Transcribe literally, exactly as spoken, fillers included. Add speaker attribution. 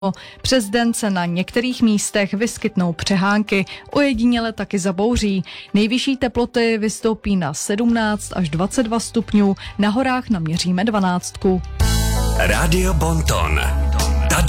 Speaker 1: Přes den se na některých místech vyskytnou přehánky, ojediněle taky zabouří. Nejvyšší teploty vystoupí na sedmnáct až dvacet dva stupňů, na horách naměříme dvanáctku.
Speaker 2: Rádio Bonton.